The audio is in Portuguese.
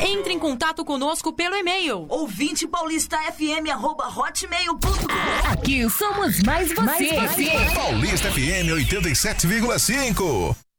Entre em contato conosco pelo e-mail ouvintepaulistafm@hotmail.com. Aqui somos mais você. Paulista FM 87,5.